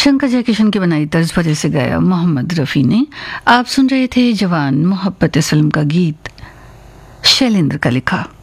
शंकर जयकिशन की बनाई तर्ज पर इसे गाया मोहम्मद रफ़ी ने। आप सुन रहे थे जवान मोहब्बत इस फिल्म का गीत शैलेंद्र का लिखा।